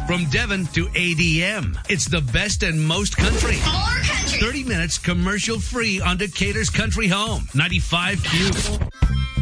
From Devon to ADM, it's the best and most country. More country. 30 minutes commercial free on Decatur's Country Home, 95Q.